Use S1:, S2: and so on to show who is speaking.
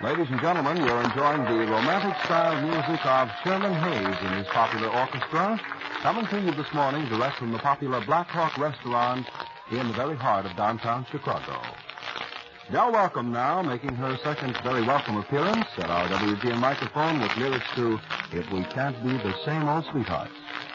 S1: Ladies and gentlemen, you're enjoying the romantic-style music of Sherman Hayes and his popular orchestra, coming to you this morning direct from the popular Black Hawk Restaurant in the very heart of downtown Chicago. Del Welcome now, making her second very welcome appearance at our WGN microphone with lyrics to If We Can't Be the Same Old Sweethearts.